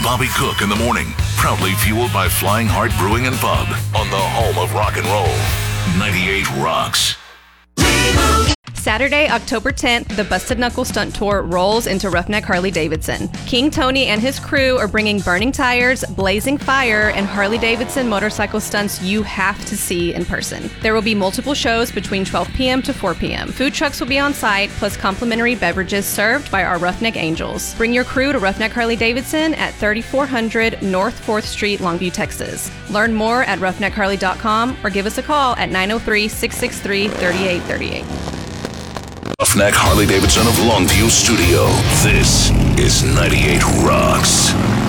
Bobby Cook in the morning. Proudly fueled by Flying Heart Brewing and Pub on the home of rock and roll. 98 Rocks. Saturday, October 10th, the Busted Knuckle Stunt Tour rolls into Roughneck Harley-Davidson. King Tony and his crew are bringing burning tires, blazing fire, and Harley-Davidson motorcycle stunts you have to see in person. There will be multiple shows between 12 p.m. to 4 p.m. Food trucks will be on site, plus complimentary beverages served by our Roughneck Angels. Bring your crew to Roughneck Harley-Davidson at 3400 North 4th Street, Longview, Texas. Learn more at roughneckharley.com or give us a call at 903-663-3838. Roughneck Harley-Davidson of Longview Studio. This is 98 Rocks.